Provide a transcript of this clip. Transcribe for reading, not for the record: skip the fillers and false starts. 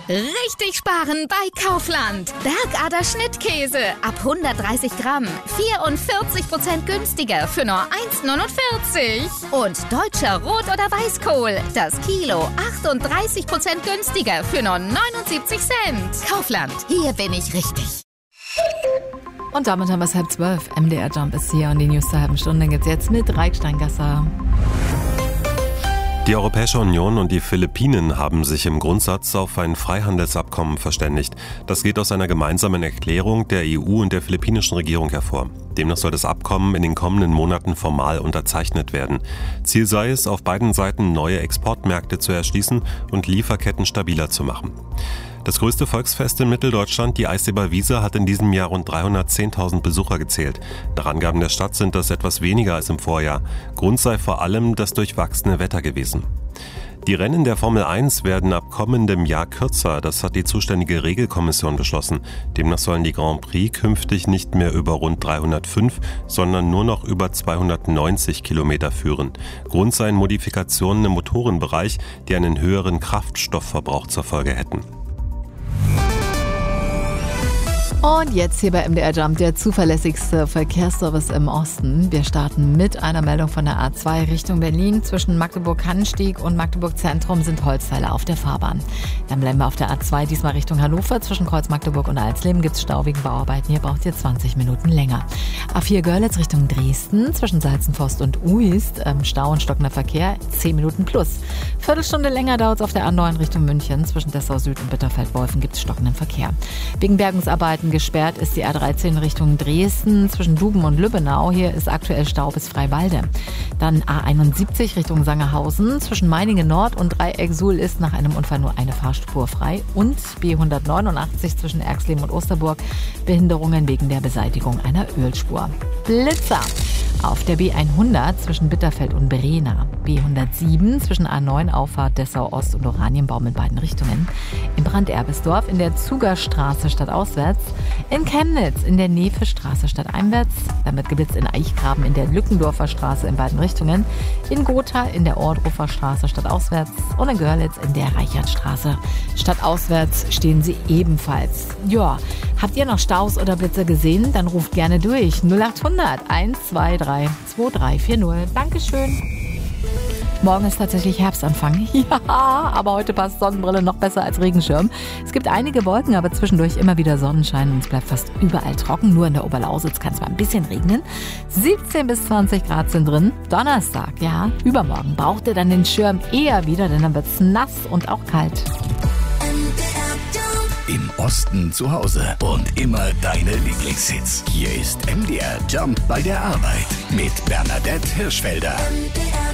Richtig sparen bei Kaufland. Bergader Schnittkäse ab 130 Gramm. 44% günstiger für nur 1,49. Und deutscher Rot- oder Weißkohl. Das Kilo 38% günstiger für nur 79 Cent. Kaufland, hier bin ich richtig. Und damit haben wir es 11:30. MDR Jump ist hier und die News zur halben Stunde geht's jetzt mit Reiksteingasser. Die Europäische Union und die Philippinen haben sich im Grundsatz auf ein Freihandelsabkommen verständigt. Das geht aus einer gemeinsamen Erklärung der EU und der philippinischen Regierung hervor. Demnach soll das Abkommen in den kommenden Monaten formal unterzeichnet werden. Ziel sei es, auf beiden Seiten neue Exportmärkte zu erschließen und Lieferketten stabiler zu machen. Das größte Volksfest in Mitteldeutschland, die Eisseebar-Wiese, hat in diesem Jahr rund 310.000 Besucher gezählt. Nach Angaben der Stadt sind das etwas weniger als im Vorjahr. Grund sei vor allem das durchwachsene Wetter gewesen. Die Rennen der Formel 1 werden ab kommendem Jahr kürzer, das hat die zuständige Regelkommission beschlossen. Demnach sollen die Grand Prix künftig nicht mehr über rund 305, sondern nur noch über 290 Kilometer führen. Grund seien Modifikationen im Motorenbereich, die einen höheren Kraftstoffverbrauch zur Folge hätten. Und jetzt hier bei MDR Jump, der zuverlässigste Verkehrsservice im Osten. Wir starten mit einer Meldung von der A2 Richtung Berlin. Zwischen Magdeburg-Hannenstieg und Magdeburg-Zentrum sind Holzteile auf der Fahrbahn. Dann bleiben wir auf der A2, diesmal Richtung Hannover. Zwischen Kreuz Magdeburg und Alsleben gibt es Stau wegen Bauarbeiten. Hier braucht ihr 20 Minuten länger. A4 Görlitz Richtung Dresden. Zwischen Salzenforst und Uist Stau und stockender Verkehr, 10 Minuten plus. Viertelstunde länger dauert es auf der A9 Richtung München. Zwischen Dessau Süd und Bitterfeld-Wolfen gibt es stockenden Verkehr. Wegen Bergungsarbeiten gesperrt ist die A13 Richtung Dresden zwischen Duben und Lübbenau. Hier ist aktuell Stau bis Freiwalde. Dann A71 Richtung Sangerhausen. Zwischen Meiningen Nord und Dreieck Suhl ist nach einem Unfall nur eine Fahrspur frei. Und B189 zwischen Erxleben und Osterburg. Behinderungen wegen der Beseitigung einer Ölspur. Blitzer auf der B100 zwischen Bitterfeld und Brena. B107 zwischen A9 Auffahrt Dessau Ost und Oranienbaum in beiden Richtungen. In Branderbesdorf in der Zugerstraße stadtauswärts. In Chemnitz in der Nevestraße stadteinwärts. Damit geblitzt in Eichgraben in der Lückendorfer Straße in beiden Richtungen. In Gotha in der Ohrdruffer Straße stadtauswärts. Und in Görlitz in der Reichertstraße stadtauswärts stehen sie ebenfalls. Ja, habt ihr noch Staus oder Blitzer gesehen? Dann ruft gerne durch. 0800 123 2340. Dankeschön. Morgen ist tatsächlich Herbstanfang. Ja, aber heute passt Sonnenbrille noch besser als Regenschirm. Es gibt einige Wolken, aber zwischendurch immer wieder Sonnenschein und es bleibt fast überall trocken. Nur in der Oberlausitz kann es mal ein bisschen regnen. 17 bis 20 Grad sind drin. Donnerstag, ja, übermorgen braucht ihr dann den Schirm eher wieder, denn dann wird es nass und auch kalt. Im Osten zu Hause und immer deine Lieblingshits. Hier ist MDR Jump bei der Arbeit mit Bernadette Hirschfelder.